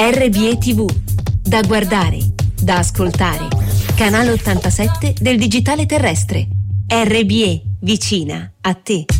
RBE TV. Da guardare, da ascoltare. Canale 87 del digitale terrestre. RBE, vicina a te.